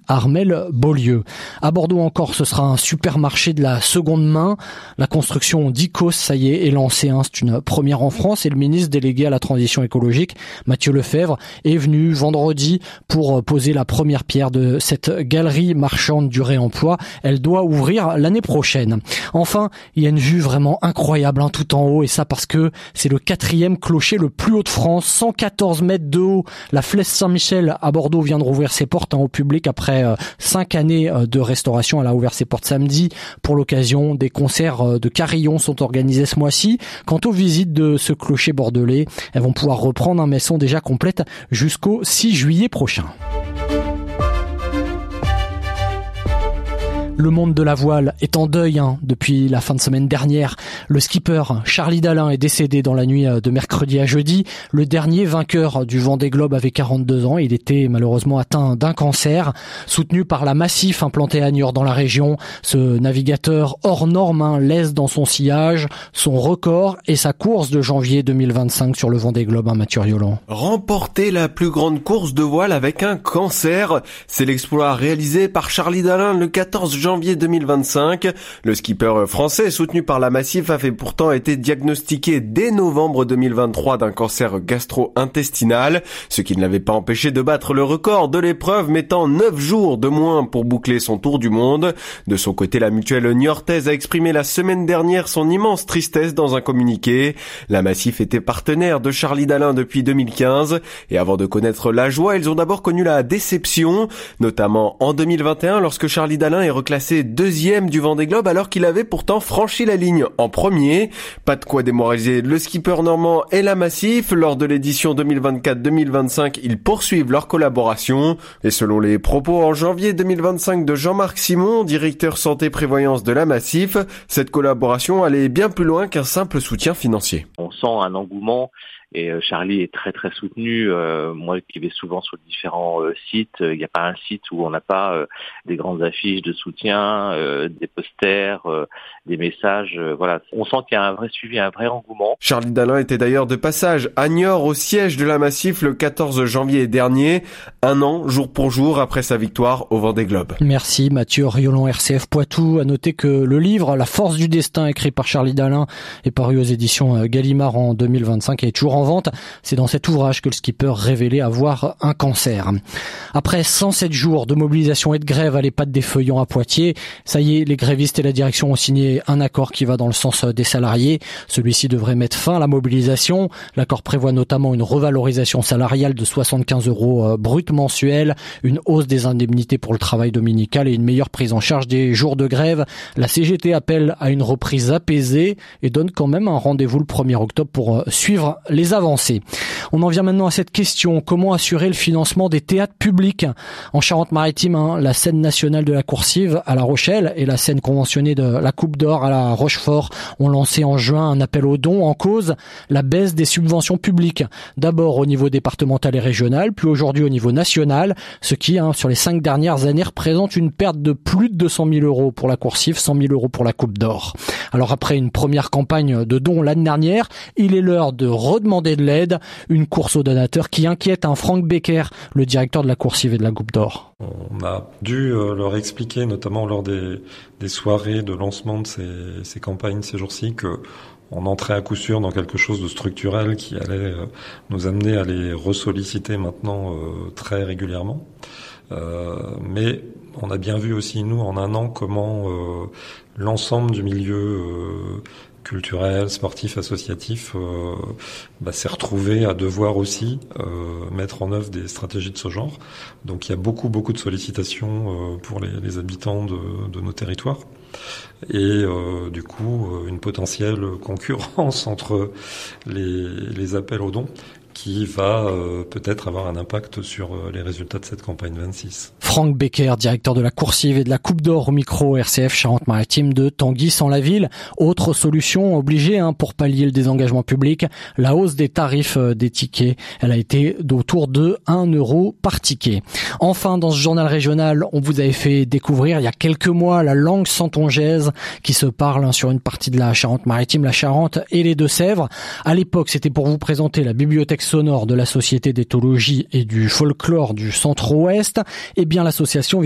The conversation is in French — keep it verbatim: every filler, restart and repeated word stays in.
Armelle Beaulieu. À Bordeaux encore, ce sera un supermarché de la seconde main. La construction d'Icos, ça y est, est lancée. Hein. C'est une première en France et le ministre délégué à la transition écologique, Mathieu Lefebvre, est venu vendredi pour poser la première pierre de cette galerie marchande du réemploi. Elle doit ouvrir l'année prochaine. Enfin, il y a une vue vraiment incroyable, hein, tout en haut, et ça parce que c'est le quatrième clocher le plus haut de France, cent quatorze mètres de haut. La Flèche Saint-Michel à Bordeaux vient de rouvrir ses portes hein, au public après euh, cinq années euh, de restauration. Elle a ouvert ses portes samedi pour l'occasion. Des concerts euh, de carillons sont organisés ce mois-ci. Quant aux visites de ce clocher bordelais, elles vont pouvoir reprendre, hein, mais sont déjà complètes jusqu'au six juillet prochain. Le monde de la voile est en deuil hein, depuis la fin de semaine dernière. Le skipper Charlie Dalin est décédé dans la nuit de mercredi à jeudi. Le dernier vainqueur du Vendée Globe avait quarante-deux ans. Il était malheureusement atteint d'un cancer. Soutenu par la Massif implantée à Niort dans la région, ce navigateur hors norme hein, laisse dans son sillage son record et sa course de janvier deux mille vingt-cinq sur le Vendée Globe, hein, Mathieu Riolan. Remporter la plus grande course de voile avec un cancer, c'est l'exploit réalisé par Charlie Dalin le quatorze janvier deux mille vingt-cinq. Le skipper français soutenu par la Massif avait pourtant été diagnostiqué dès novembre deux mille vingt-trois d'un cancer gastro-intestinal, ce qui ne l'avait pas empêché de battre le record de l'épreuve, mettant neuf jours de moins pour boucler son tour du monde. De son côté, la mutuelle niortaise a exprimé la semaine dernière son immense tristesse dans un communiqué. La Massif était partenaire de Charlie Dalin depuis deux mille quinze et avant de connaître la joie, ils ont d'abord connu la déception, notamment en deux mille vingt et un lorsque Charlie Dalin est reclassé Classé deuxième du Vendée Globe alors qu'il avait pourtant franchi la ligne en premier. Pas de quoi démoraliser le skipper normand et la Massif. Lors de l'édition deux mille vingt-quatre deux mille vingt-cinq, ils poursuivent leur collaboration. Et selon les propos en janvier deux mille vingt-cinq de Jean-Marc Simon, directeur santé prévoyance de la Massif, cette collaboration allait bien plus loin qu'un simple soutien financier. On sent un engouement. Et Charlie est très très soutenu. Euh, moi qui vais souvent sur différents euh, sites, il euh, n'y a pas un site où on n'a pas euh, des grandes affiches de soutien, euh, des posters, euh, des messages. Euh, voilà, on sent qu'il y a un vrai suivi, un vrai engouement. Charlie Dalin était d'ailleurs de passage à Niort au siège de la Massif le quatorze janvier dernier, un an jour pour jour après sa victoire au Vendée Globe. Merci Mathieu Riolan, R C F Poitou. À noter que le livre La force du destin, écrit par Charlie Dalin, est paru aux éditions Gallimard en deux mille vingt-cinq et est toujours en vente. C'est dans cet ouvrage que le skipper révélait avoir un cancer. Après cent sept jours de mobilisation et de grève à l'EHPAD des Feuillants à Poitiers, ça y est, les grévistes et la direction ont signé un accord qui va dans le sens des salariés. Celui-ci devrait mettre fin à la mobilisation. L'accord prévoit notamment une revalorisation salariale de soixante-quinze euros brut mensuels, une hausse des indemnités pour le travail dominical et une meilleure prise en charge des jours de grève. La C G T appelle à une reprise apaisée et donne quand même un rendez-vous le premier octobre pour suivre les avancées. On en vient maintenant à cette question. Comment assurer le financement des théâtres publics ? En Charente-Maritime, hein, la scène nationale de la Coursive à La Rochelle et la scène conventionnée de la Coupe d'Or à la Rochefort ont lancé en juin un appel aux dons en cause la baisse des subventions publiques. D'abord au niveau départemental et régional, puis aujourd'hui au niveau national, ce qui, hein, sur les cinq dernières années, représente une perte de plus de deux cent mille euros pour la Coursive, cent mille euros pour la Coupe d'Or. Alors après une première campagne de dons l'année dernière, il est l'heure de redemander de l'aide, une course aux donateurs qui inquiète un Franck Becker, le directeur de la Coursive et de la Coupe d'Or. On a dû leur expliquer, notamment lors des, des soirées de lancement de ces, ces campagnes ces jours-ci, que on entrait à coup sûr dans quelque chose de structurel qui allait nous amener à les ressolliciter maintenant euh, très régulièrement. Euh, mais on a bien vu aussi, nous, en un an, comment euh, l'ensemble du milieu euh, culturel, sportif, associatif euh, bah, s'est retrouvé à devoir aussi euh, mettre en œuvre des stratégies de ce genre. Donc il y a beaucoup, beaucoup de sollicitations euh, pour les, les habitants de, de nos territoires. Et euh, du coup, une potentielle concurrence entre les, les appels aux dons qui va euh, peut-être avoir un impact sur euh, les résultats de cette campagne vingt-six. Franck Becker, directeur de la Coursive et de la Coupe d'Or au micro R C F Charente-Maritime de Tanguy-sans-la-Ville. Autre solution obligée hein, pour pallier le désengagement public, la hausse des tarifs euh, des tickets. Elle a été d'autour de un euro par ticket. Enfin, dans ce journal régional, on vous avait fait découvrir il y a quelques mois la langue santongeaise qui se parle hein, sur une partie de la Charente-Maritime, la Charente et les Deux-Sèvres. À l'époque, c'était pour vous présenter la bibliothèque sonore de la Société d'éthologie et du folklore du Centre-Ouest. Eh bien, l'association